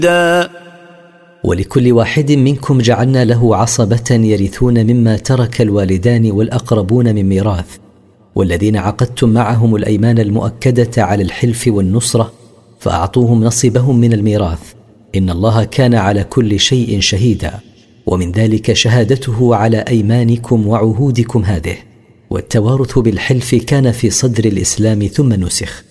ولكل واحد منكم جعلنا له عصبة يرثون مما ترك الوالدان والأقربون من ميراث، والذين عقدتم معهم الأيمان المؤكدة على الحلف والنصرة فأعطوهم نصيبهم من الميراث، إن الله كان على كل شيء شهيدا. ومن ذلك شهادته على أيمانكم وعهودكم هذه. والتوارث بالحلف كان في صدر الإسلام ثم نسخ.